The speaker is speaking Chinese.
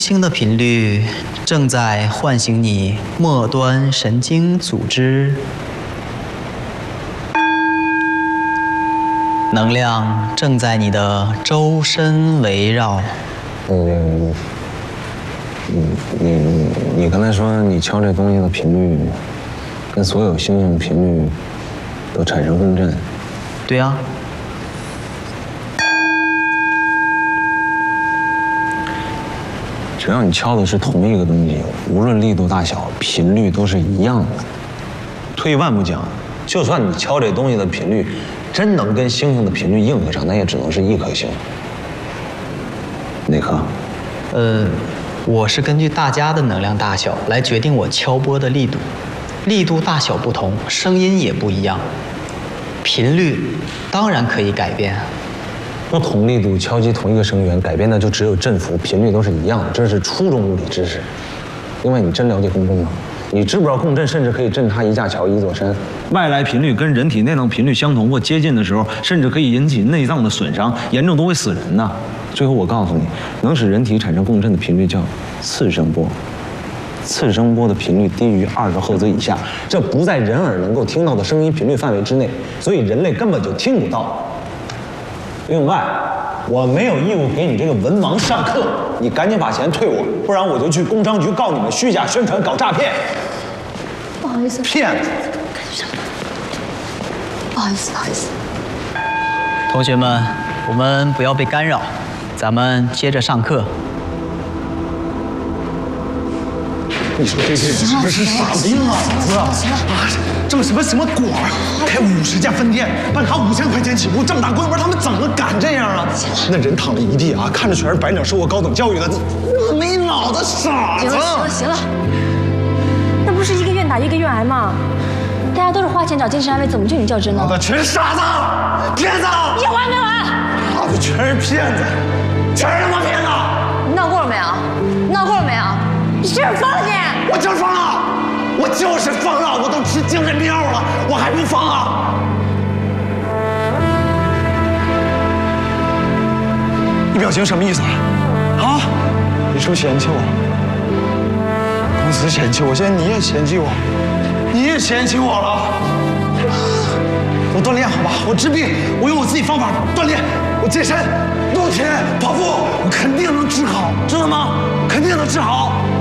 星的频率正在唤醒你末端神经组织，能量正在你的周身围绕。 你刚才说你敲这东西的频率，跟所有星星的频率都产生共振。 对呀。 只要你敲的是同一个东西，无论力度大小，频率都是一样的。退一万步讲，就算你敲这东西的频率真能跟星星的频率应合上，那也只能是一颗星。哪颗？ 我是根据大家的能量大小来决定我敲拨的力度，力度大小不同，声音也不一样，频率当然可以改变。 不同力度敲击同一个声源，改变的就只有振幅，频率都是一样的，这是初中物理知识。另外，你真了解共振吗？你知不知道共振甚至可以震塌一架桥、一座山？外来频率跟人体内脏频率相同或接近的时候，甚至可以引起内脏的损伤，严重都会死人呢。最后我告诉你，能使人体产生共振的频率叫次声波。次声波的频率低于20赫兹以下，这不在人耳能够听到的声音频率范围之内，所以人类根本就听不到。另外，我没有义务给你这个文盲上课，你赶紧把钱退我，不然我就去工商局告你们虚假宣传、搞诈骗。 不好意思， 骗子！ 不好意思，不好意思。 同学们，我们不要被干扰，咱们接着上课。 你说这是不是傻逼吗？ 行了， 挣什么果儿？开50家分店，办卡5000块钱起步，这么大规模，他们怎么敢这样啊？那人躺了一地啊，看着全是白领受过高等教育的，没脑子傻子。 行了，那不是一个愿打一个愿挨吗？大家都是花钱找精神安慰，怎么就你较真呢？ 那全是傻子，骗子！ 有完没完？ 老子全是骗子，全是他妈骗子！ 你闹够了没有？闹够了没有？你是不是疯了你？ 我就是疯了，我就是疯了，我都吃精神病药了，我还不疯啊？你表情什么意思啊？啊？你是不是嫌弃我？公司嫌弃我，现在你也嫌弃我，你也嫌弃我了。我锻炼好吧，我治病，我用我自己方法锻炼，我健身、撸铁、跑步，我肯定能治好，知道吗？肯定能治好。